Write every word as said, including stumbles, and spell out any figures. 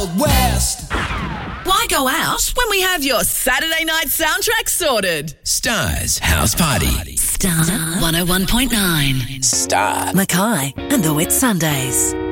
Wild West. Why go out when we have your Saturday night soundtrack sorted? Stars House Party. Star one oh one point nine. Star. Mackay and the Whit Sundays.